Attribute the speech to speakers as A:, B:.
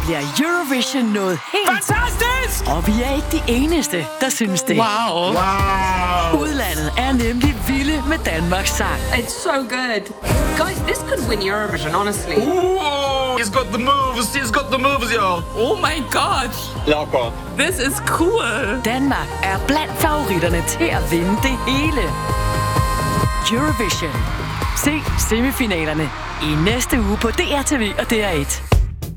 A: bliver Eurovision noget helt...
B: Fantastisk!
A: Og vi er ikke de eneste, der synes det.
B: Wow.
A: Udlandet er nemlig vilde med Danmarks sang.
C: It's so good. Guys, this could win Eurovision, honestly.
B: Ooh, he's got the moves. He's got the moves, y'all.
D: Oh my god.
B: Jakob.
D: This is cool.
A: Danmark er blandt favoritterne til at vinde det hele. Eurovision. Se semifinalerne i næste uge på DRTV og DR1.